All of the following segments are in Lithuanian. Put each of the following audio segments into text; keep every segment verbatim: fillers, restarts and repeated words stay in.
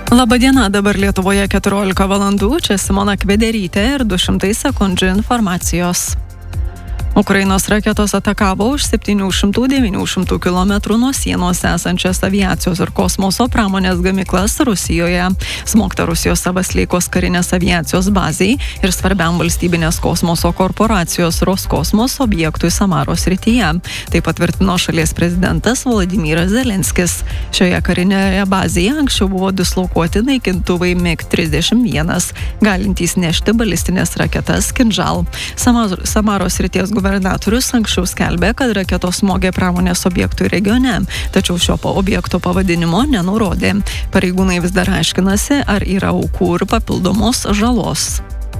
Labadiena, dabar Lietuvoje keturiolika valandų, čia Simona Kvederytė ir du šimtai sekundžių informacijos. Ukrainos raketos atakavo už septynių šimtų devynių šimtų kilometrų nuo sienos esančias aviacijos ir kosmoso pramonės gamyklas Rusijoje. Smogta Rusijos Savasleikos karinės aviacijos bazei ir svarbiam valstybinės kosmoso korporacijos Roskosmos objektui Samaros srityje. Tai patvirtino šalies prezidentas Volodymyras Zelenskis. Šioje karinėje bazėje anksčiau buvo dislokuoti naikintuvai mig trisdešimt vienas, galintys nešti balistinės raketas Kinžal. Samaros srities gubernatorius anksčiau skelbė, kad raketos smogė pramonės objektui regione, tačiau šio objekto pavadinimo nenurodė. Pareigūnai vis dar aiškinasi, ar yra aukų ir papildomos žalos.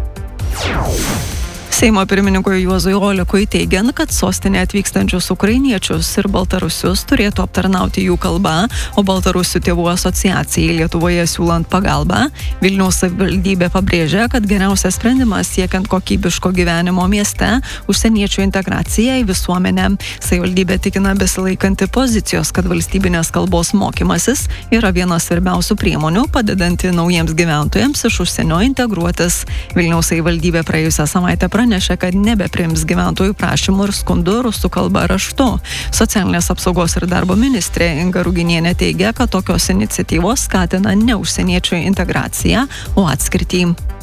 Seimo pirmininkui Juozui Olekui teigiant, kad sostinė atvykstančius ukrainiečius ir baltarusius turėtų aptarnauti jų kalba, o Baltarusių tėvų asociacijai Lietuvoje siūlant pagalbą, Vilniaus savivaldybė pabrėžia, kad geriausias sprendimas siekiant kokybiško gyvenimo mieste užsieniečių integracija į visuomenę. Savivaldybė tikina besilaikanti pozicijos, kad valstybinės kalbos mokymasis yra vienas svarbiausių priemonių, padedanti naujiems gyventojams iš užsienio integruotis. Vilniaus savivaldybė praėjusią savaitę pranešė, Pranešė, kad nebepriims gyventojų prašymų ir skundų rusų kalba raštu. Socialinės apsaugos ir darbo ministrė Inga Ruginienė teigia, kad tokios iniciatyvos skatina ne užsieniečių integraciją, o atskirtį.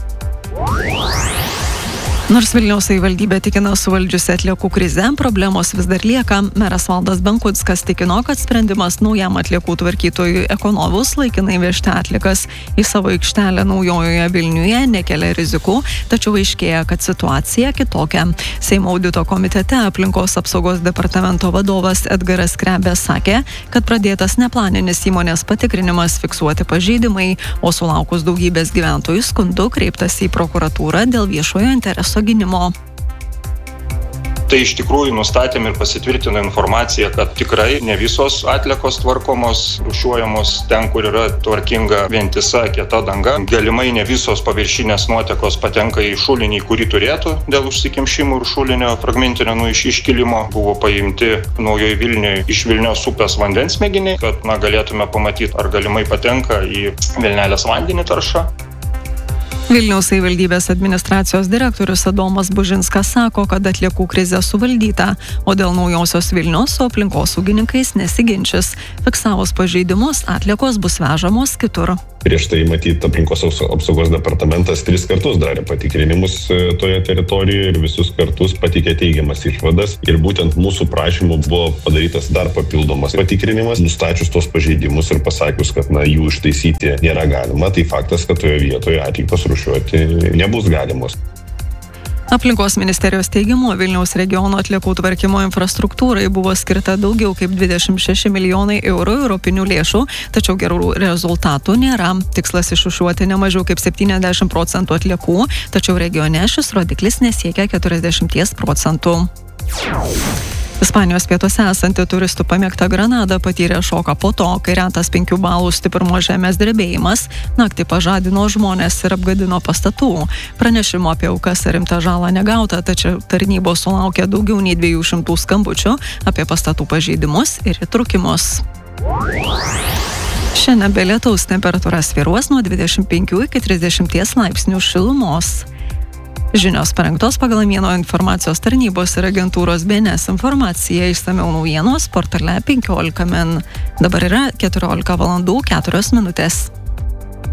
Nors Vilniaus savivaldybė tikina suvaldžiusi atliekų krizę, problemos vis dar lieka. Meras Valdas Benkunskas tikino, kad sprendimas naujam atliekų tvarkytojui Ekonovus laikinai vežti atliekas į savo aikštelę Naujojoje Vilniuje nekelia rizikų, tačiau aiškėja, kad situacija kitokia. Seimo audito komitete aplinkos apsaugos departamento vadovas Edgaras Skrebė sakė, kad pradėtas neplaninis įmonės patikrinimas, fiksuoti pažeidimai, o sulaukus daugybės gyventojų skundų kreiptas į prokuratūrą dėl viešojo intereso gynimo. Tai iš tikrųjų nustatėm ir pasitvirtino informacija, kad tikrai ne visos atliekos tvarkomos, rūšiuojamos ten, kur yra tvarkinga vientisa kieta danga. Galimai ne visos paviršinės nuotekos patenka į šulinį, kurį turėtų dėl užsikimšimų ir šulinio fragmentinio nu, iš iškilimo. Buvo paimti Naujoje Vilniuje iš Vilnios upės vandens mėginiai, kad na, galėtume pamatyti, ar galimai patenka į Vilnelės vandenį tarša. Vilniaus savivaldybės administracijos direktorius Adomas Bužinskas sako, kad atliekų krizė suvaldyta, o dėl Naujosios Vilnios su aplinkosaugininkais nesiginčys. Fiksavus pažeidimus, atliekos bus vežamos kitur. Prieš tai matyt, aplinkos apsaugos departamentas tris kartus darė patikrinimus toje teritorijoje ir visus kartus pateikė teigiamas išvadas. Ir būtent mūsų prašymu buvo padarytas dar papildomas patikrinimas, nustačius tos pažeidimus ir pasakius, kad na, jų ištaisyti nėra galima. Tai faktas, kad toje vietoje atliekos rūšiuoti nebus galimos. Aplinkos ministerijos teigimu, Vilniaus regiono atliekų tvarkymo infrastruktūrai buvo skirta daugiau kaip dvidešimt šeši milijonai eurų europinių lėšų, tačiau gerų rezultatų nėra. Tikslas išrūšiuoti ne mažiau kaip septyniasdešimt procentų atliekų, tačiau regione šis rodiklis nesiekia keturiasdešimt procentų. Ispanijos pietuose esanti turistų pamėgta Granada patyrė šoką po to, kai retas penkių balų stiprumo žemės drebėjimas naktį pažadino žmonės ir apgadino pastatų. Pranešimo apie aukas ir rimtą žalą negauta, tačiau tarnybos sulaukė daugiau nei dviejų šimtų skambučių apie pastatų pažeidimus ir įtrukimus. Šiandien be lietaus temperatūra svyruos nuo dvidešimt penkių iki trisdešimties laipsnių šilumos. Žinios parengtos pagal Mieno informacijos tarnybos ir agentūros B N S informaciją, išsamiau naujienos portale penkiolika min. Dabar yra keturiolika valandų keturios minutės.